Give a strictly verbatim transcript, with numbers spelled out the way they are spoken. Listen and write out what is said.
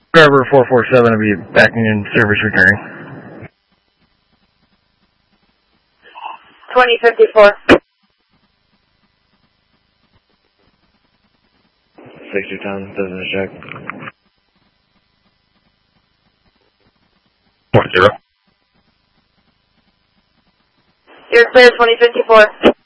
Driver four four seven will be backing in service returning. twenty fifty-four. sixty ton, business check. One zero. You're clear, twenty fifty-four.